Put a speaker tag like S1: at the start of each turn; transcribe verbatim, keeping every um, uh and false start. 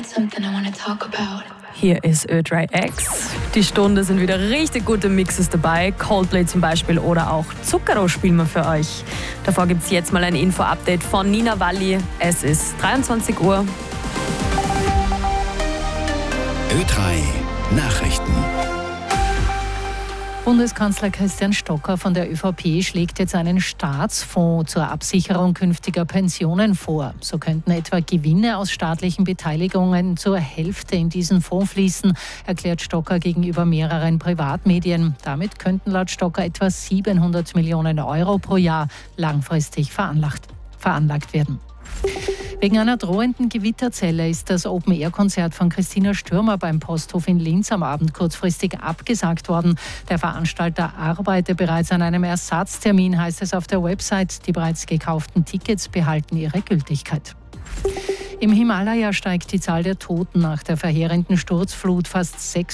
S1: Hier ist Ö drei X. Die Stunde sind wieder richtig gute Mixes dabei. Coldplay zum Beispiel oder auch Zucchero spielen wir für euch. Davor gibt es jetzt mal ein Info-Update von Nina Walli. Es ist dreiundzwanzig Uhr.
S2: Ö drei Nachrichten.
S3: Bundeskanzler Christian Stocker von der ÖVP schlägt jetzt einen Staatsfonds zur Absicherung künftiger Pensionen vor. So könnten etwa Gewinne aus staatlichen Beteiligungen zur Hälfte in diesen Fonds fließen, erklärt Stocker gegenüber mehreren Privatmedien. Damit könnten laut Stocker etwa siebenhundert Millionen Euro pro Jahr langfristig veranlagt, veranlagt werden. Wegen einer drohenden Gewitterzelle ist das Open-Air-Konzert von Christina Stürmer beim Posthof in Linz am Abend kurzfristig abgesagt worden. Der Veranstalter arbeite bereits an einem Ersatztermin, heißt es auf der Website. Die bereits gekauften Tickets behalten ihre Gültigkeit. Im Himalaya steigt die Zahl der Toten nach der verheerenden Sturzflut. Fast sechs